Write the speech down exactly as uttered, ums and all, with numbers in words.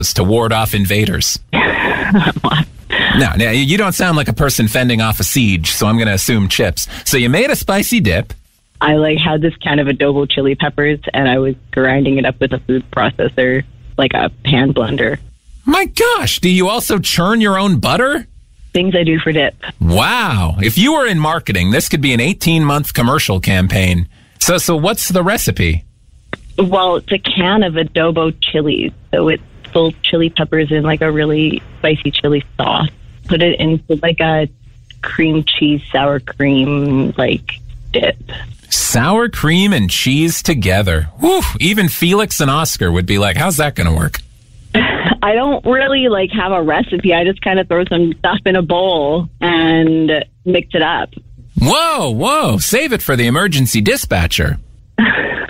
to ward off invaders. No, now you don't sound like a person fending off a siege, so I'm going to assume chips. So you made a spicy dip. I like had this can of adobo chili peppers, and I was grinding it up with a food processor, like a hand blender. My gosh, do you also churn your own butter? Things I do for dip. Wow. If you were in marketing, this could be an eighteen-month commercial campaign. So, so what's the recipe? Well, it's a can of adobo chilies, so it's full chili peppers in like a really spicy chili sauce. Put it into like a cream cheese, sour cream, like dip. Sour cream and cheese together. Whew, even Felix and Oscar would be like, how's that going to work? I don't really like have a recipe. I just kind of throw some stuff in a bowl and mix it up. Whoa, whoa. Save it for the emergency dispatcher.